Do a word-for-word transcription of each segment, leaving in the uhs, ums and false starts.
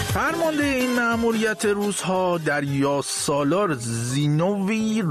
فرمانده این مأموریت روس‌ها دریا سالار زینووی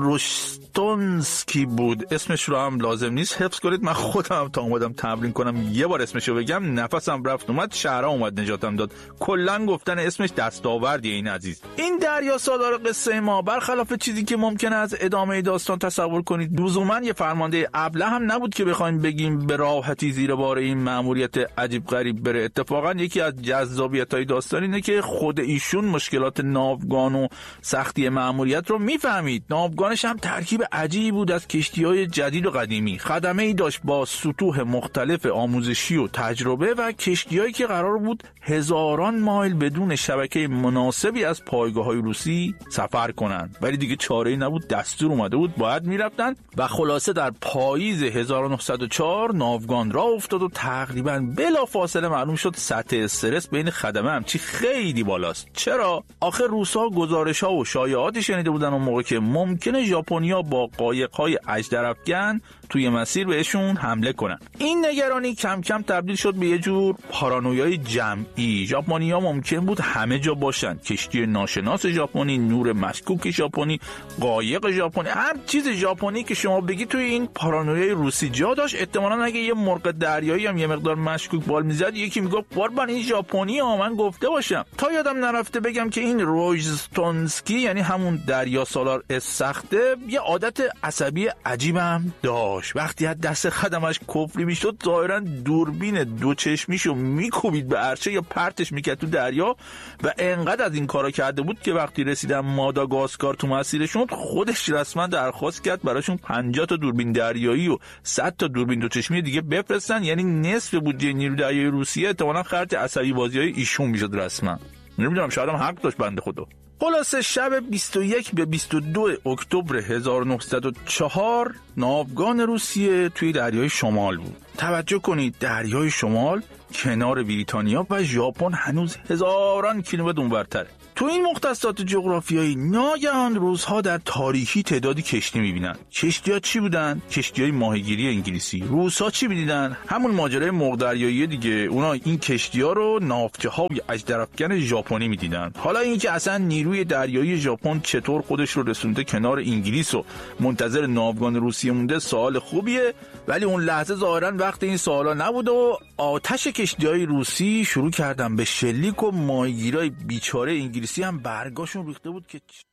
روستونسکی بود. اسمش رو هم لازم نیست حفظ کنید، من خودم تا اومدم تمرین کنم یه بار اسمش رو بگم نفسم رفت اومد، شهرها اومد نجاتم داد. کلا گفتن اسمش دستاوردیه این عزیز. این دریا سالار قصه ما برخلاف چیزی که ممکنه از ادامه داستان تصور کنید لزوما یه فرمانده ابله هم نبود که بخوایم بگیم به راحتی زیر بار این مأموریت عجیب غریب بره. اتفاقا یکی از جذابیت‌های داستان اینه که خود ایشون مشکلات ناوگان و سختی مأموریت رو میفهمید. ناوگانش هم ترکیب عجیبی بود از کشتی‌های جدید و قدیمی. خدمه‌ای داشت با سطوح مختلف آموزشی و تجربه و کشتی‌هایی که قرار بود هزاران مایل بدون شبکه مناسبی از پایگاه‌های روسی سفر کنند. ولی دیگه چاره‌ای نبود، دستور اومده بود باید میرفتن و خلاصه در پاییز هزار و نهصد و چهار ناوگان راه افتاد و تقریباً بلافاصله معلوم شد سطح استرس بین خدمه هم چی خیلی بالاست. چرا؟ آخه روس‌ها گزارش‌ها و شایعاتی شنیده بودن اون موقع که ممکنه ژاپنیا با قایق‌های اژدرافکن توی مسیر بهشون حمله کنن. این نگرانی کم کم تبدیل شد به یه جور پارانویای جمعی. ژاپنیا ممکن بود همه جا باشن، کشتی ناشناس ژاپنی، نور مشکوک ژاپنی، قایق ژاپنی، هر چیز ژاپنی که شما بگی توی این پارانویای روسی جا داشت. احتمالاً اگه یه مرغ دریایی هم یه مقدار مشکوک بال میزد یکی میگفت قربان این ژاپنی ها، من گفته باشم. تا یادم نرفته بگم که این روستونسکی یعنی همون دریا سالار سخته یه عادت عصبی عجیبم داشت. وقتی از دست خدمش کفری میشد ظاهرا دوربین دو چشمیشو میکوبید به عرشه یا پرتش میکرد تو دریا و انقدر از این کارا کرده بود که وقتی رسیدن ماداگاسکار تو مسیرشون خودش رسما درخواست کرد براشون پنجاه تا دوربین دریایی و صد تا دوربین دو چشمی دیگه بفرستن. یعنی نصف بودجه نیروی دریایی روسیه احتمالاً خرج عصبی بازیای ایشون میشد رسما. نمیدونم شاید هم حق داشت بنده خدا. خلاصه شب بیست و یک به بیست و دو اکتبر هزار و نهصد و چهار ناوگان روسیه توی دریای شمال بود. توجه کنید دریای شمال کنار بریتانیا و ژاپن هنوز هزاران کیلومتر اونورتره. تو این مختصات جغرافیایی ناگهان روزها در تاریکی تعدادی کشتی میبینن. کشتی‌ها چی بودن؟ کشتی‌های ماهیگیری انگلیسی. روس‌ها چی می‌دیدن؟ همون ماجرای مرغ دریایی دیگه. اونا این کشتی‌ها رو ناوچه‌ها و اشترافکن ژاپنی می‌دیدن. حالا اینکه اصلا نیروی دریایی ژاپن چطور خودش رو رسونده کنار انگلیس و منتظر ناوگان روسیه مونده سوال خوبیه، ولی اون لحظه ظاهراً وقت این سوالا نبود و آتش کشتی‌های روسی شروع کردن به شلیک و ماهیگیرای بیچاره انگلیسی هم برگاشون ریخته بود که